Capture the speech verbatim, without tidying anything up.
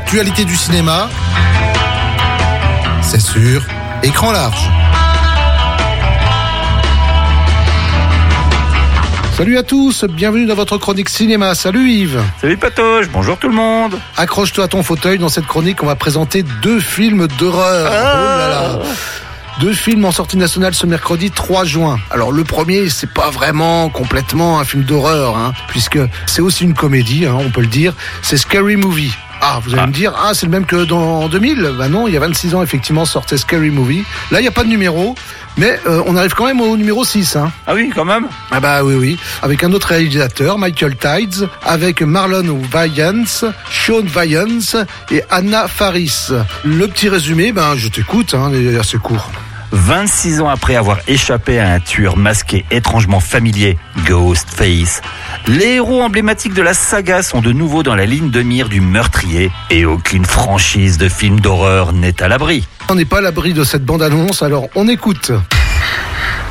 l'actualité du cinéma, c'est sur Écran large. Salut à tous, bienvenue dans votre chronique cinéma. Salut Yves. Salut Patoche, bonjour tout le monde. Accroche-toi à ton fauteuil, dans cette chronique on va présenter deux films d'horreur. Ah oh là là. Deux films en sortie nationale ce mercredi trois juin. Alors le premier, c'est pas vraiment complètement un film d'horreur, hein, puisque c'est aussi une comédie, hein, on peut le dire. C'est Scary Movie. Ah, vous allez ah. me dire, ah, c'est le même que dans deux mille. Bah non, il y a vingt-six ans, effectivement, sortait Scary Movie. Là, il n'y a pas de numéro, mais euh, on arrive quand même au numéro six. Hein. Ah oui, quand même. Ah bah oui, oui. Avec un autre réalisateur, Michael Tides, avec Marlon Wayans, Sean Wayans et Anna Faris. Le petit résumé, ben, je t'écoute, hein, il est assez court. vingt-six ans après avoir échappé à un tueur masqué étrangement familier, Ghostface, les héros emblématiques de la saga sont de nouveau dans la ligne de mire du meurtrier et aucune franchise de film d'horreur n'est à l'abri. On n'est pas à l'abri de cette bande-annonce, alors on écoute.